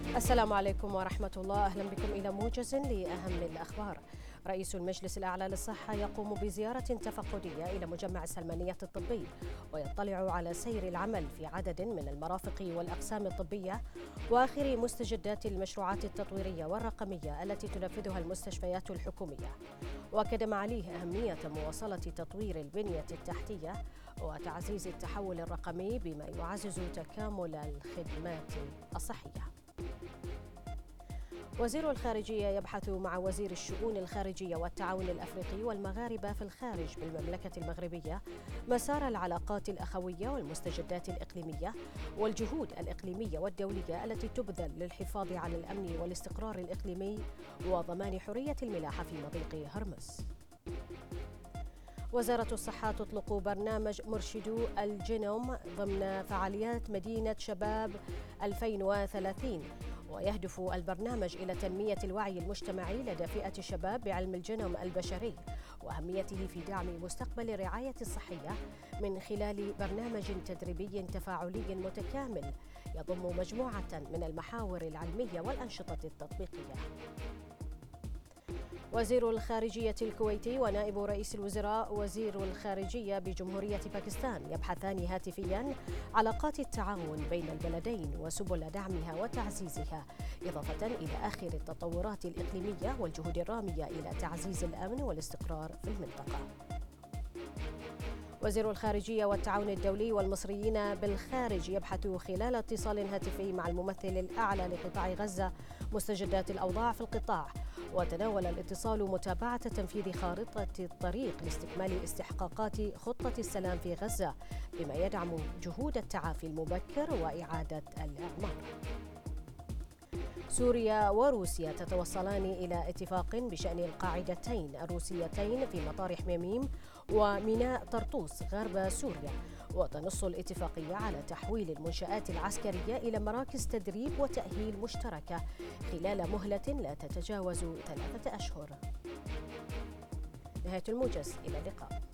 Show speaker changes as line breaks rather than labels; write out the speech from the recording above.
السلام عليكم ورحمة الله. أهلا بكم إلى موجز لأهم الأخبار. رئيس المجلس الأعلى للصحة يقوم بزيارة تفقدية إلى مجمع السلمانية الطبي ويطلع على سير العمل في عدد من المرافق والأقسام الطبية وآخر مستجدات المشروعات التطويرية والرقمية التي تنفذها المستشفيات الحكومية. وأكد معاليه أهمية مواصلة تطوير البنية التحتية وتعزيز التحول الرقمي بما يعزز تكامل الخدمات الصحية. وزير الخارجية يبحث مع وزير الشؤون الخارجية والتعاون الأفريقي والمغاربة في الخارج بالمملكة المغربية مسار العلاقات الأخوية والمستجدات الإقليمية والجهود الإقليمية والدولية التي تبذل للحفاظ على الأمن والاستقرار الإقليمي وضمان حرية الملاحة في مضيق هرمز. وزارة الصحة تطلق برنامج مرشدو الجينوم ضمن فعاليات مدينة شباب 2030، ويهدف البرنامج إلى تنمية الوعي المجتمعي لدى فئة الشباب بعلم الجينوم البشري وأهميته في دعم مستقبل الرعاية الصحية من خلال برنامج تدريبي تفاعلي متكامل يضم مجموعة من المحاور العلمية والأنشطة التطبيقية. وزير الخارجية الكويتي ونائب رئيس الوزراء وزير الخارجية بجمهورية باكستان يبحثان هاتفياً علاقات التعاون بين البلدين وسبل دعمها وتعزيزها، إضافة إلى آخر التطورات الإقليمية والجهود الرامية إلى تعزيز الأمن والاستقرار في المنطقة. وزير الخارجية والتعاون الدولي والمصريين بالخارج يبحث خلال اتصال هاتفي مع الممثل الأعلى لقطاع غزة مستجدات الأوضاع في القطاع، وتناول الاتصال متابعة تنفيذ خارطة الطريق لاستكمال استحقاقات خطة السلام في غزة بما يدعم جهود التعافي المبكر وإعادة الإعمار. سوريا وروسيا تتوصلان إلى اتفاق بشأن القاعدتين الروسيتين في مطار حميميم وميناء طرطوس غرب سوريا، وتنص الاتفاقية على تحويل المنشآت العسكرية إلى مراكز تدريب وتأهيل مشتركة خلال مهلة لا تتجاوز 3 أشهر. نهاية الموجز، إلى اللقاء.